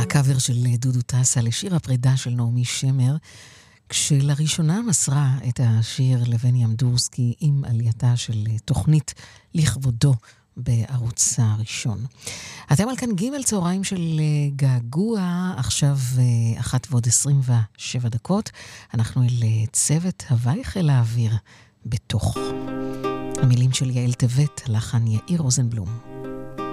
קאבר של דודו טסה לשיר הפרידה של נעמי שמר, כשלראשונה מסרה את השיר לבני אמדורסקי עם עלייתה של תוכנית לכבודו בערוץ הראשון. אתם על כאן ג' צהריים של געגוע, עכשיו 1:27. אנחנו אל צוות הוואי חיל האוויר בתוך. המילים של יעל טבת, לחן יאיר רוזנבלום.